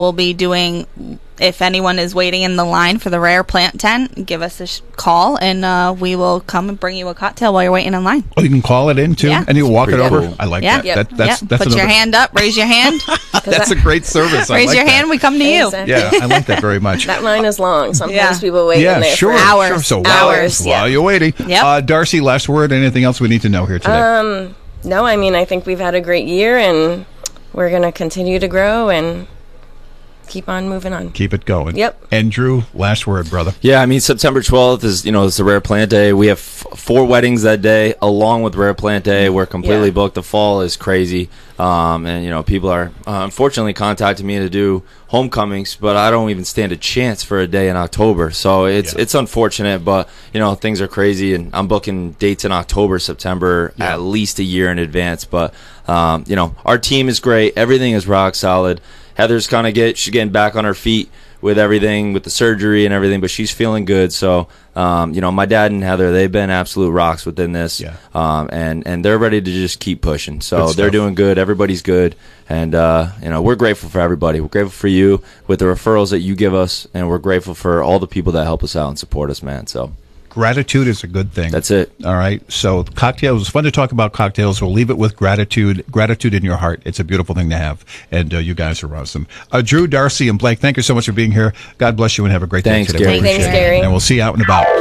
We'll be doing, if anyone is waiting in the line for the Rare Plant tent, give us a call, and we will come and bring you a cocktail while you're waiting in line. Oh, you can call it in, too? Yeah. And you walk it over? Cool. I like Yeah. that. Yep. That's Put your hand up, raise your hand. That's a great service. I Raise like your that. hand, we come to you. Exactly. Yeah, I like that very much. That line is long. Sometimes Yeah. people wait in there Sure, for hours. sure. So Hours, while yeah. you're waiting. Yep. Darcy, last word, anything else we need to know here today? No, I mean, I think we've had a great year, and we're going to continue to grow and keep on moving on. Keep it going. Yep. And Drew, last word, brother. Yeah, I mean, September 12th is, it's the Rare Plant Day. We have 4 weddings that day, along with Rare Plant Day. We're completely booked. The fall is crazy. And people are unfortunately contacting me to do homecomings, but I don't even stand a chance for a day in October. So it's unfortunate, but, things are crazy, and I'm booking dates in October, September, at least a year in advance. But, our team is great. Everything is rock solid. Heather's she's getting back on her feet with everything, with the surgery and everything, but she's feeling good. So, my dad and Heather, they've been absolute rocks within this. Yeah. And they're ready to just keep pushing. So Good they're stuff. doing good. Everybody's good. And, we're grateful for everybody. We're grateful for you with the referrals that you give us, and we're grateful for all the people that help us out and support us, man. So Gratitude is a good thing. that's it. All right. So cocktails, it's fun to talk about cocktails. We'll leave it with gratitude in your heart. It's a beautiful thing to have. And you guys are awesome. Drew, Darcy, and Blake, thank you so much for being here. God bless you and have a great Thanks, day today. Gary. We appreciate Thanks, it. Gary. And we'll see you out and about.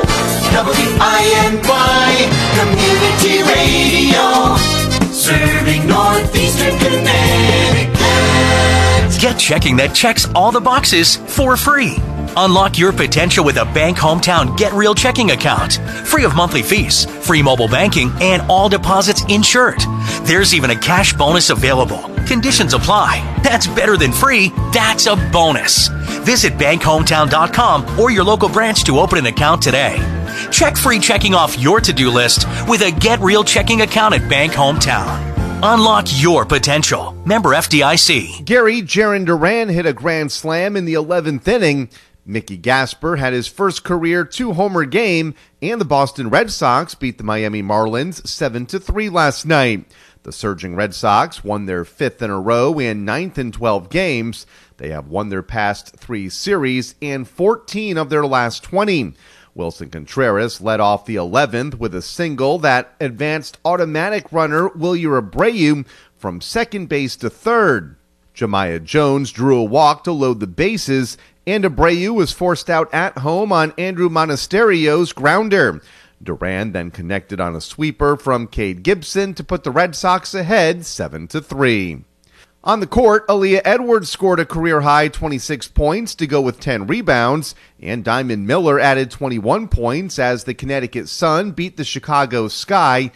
WINY Community Radio, serving Northeastern Connecticut. Get checking that checks all the boxes for free. Unlock your potential with a Bank Hometown Get Real checking account. Free of monthly fees, free mobile banking, and all deposits insured. There's even a cash bonus available. Conditions apply. That's better than free. That's a bonus. Visit bankhometown.com or your local branch to open an account today. Check free checking off your to-do list with a Get Real checking account at Bank Hometown. Unlock your potential. Member FDIC. Gary Jaron Duran hit a grand slam in the 11th inning. Mickey Gasper had his first career 2-homer game, and the Boston Red Sox beat the Miami Marlins 7-3 last night. The surging Red Sox won their 5th in a row and 9th in 12 games. They have won their past 3 series and 14 of their last 20. Wilson Contreras led off the 11th with a single that advanced automatic runner Wilyer Abreu from second base to third. Jemiah Jones drew a walk to load the bases, and Abreu was forced out at home on Andrew Monasterio's grounder. Duran then connected on a sweeper from Cade Gibson to put the Red Sox ahead 7-3. On the court, Aaliyah Edwards scored a career-high 26 points to go with 10 rebounds, and Diamond Miller added 21 points as the Connecticut Sun beat the Chicago Sky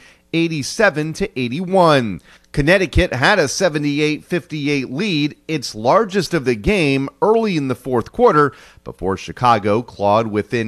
87-81. Connecticut had a 78-58 lead, its largest of the game, early in the fourth quarter, before Chicago clawed within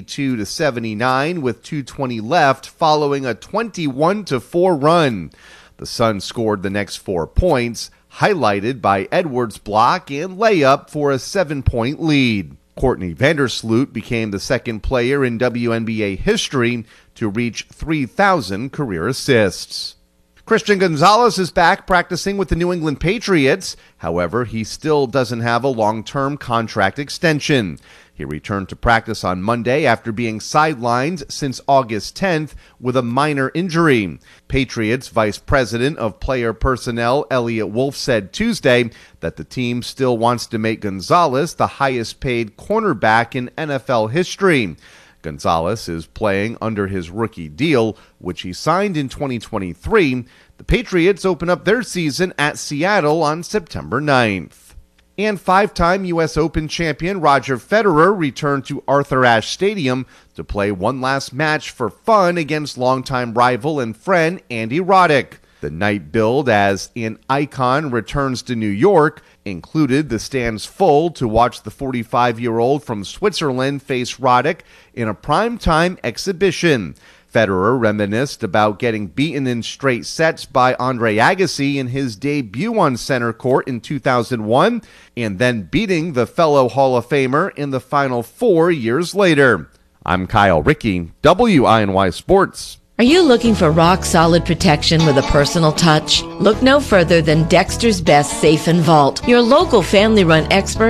82-79 with 2:20 left following a 21-4 run. The Sun scored the next 4 points, highlighted by Edwards' block and layup for a 7-point lead. Courtney Vandersloot became the second player in WNBA history to reach 3,000 career assists. Christian Gonzalez is back practicing with the New England Patriots. However, he still doesn't have a long-term contract extension. He returned to practice on Monday after being sidelined since August 10th with a minor injury. Patriots Vice President of Player Personnel Elliot Wolf said Tuesday that the team still wants to make Gonzalez the highest-paid cornerback in NFL history. Gonzalez is playing under his rookie deal, which he signed in 2023. The Patriots open up their season at Seattle on September 9th. And 5-time U.S. Open champion Roger Federer returned to Arthur Ashe Stadium to play one last match for fun against longtime rival and friend Andy Roddick. The night billed as an icon returns to New York included the stands full to watch the 45-year-old from Switzerland face Roddick in a primetime exhibition. Federer reminisced about getting beaten in straight sets by Andre Agassi in his debut on center court in 2001, and then beating the fellow Hall of Famer in the Final Four years later. I'm Kyle Rickey, WINY Sports. Are you looking for rock-solid protection with a personal touch? Look no further than Dexter's Best Safe and Vault, your local family-run expert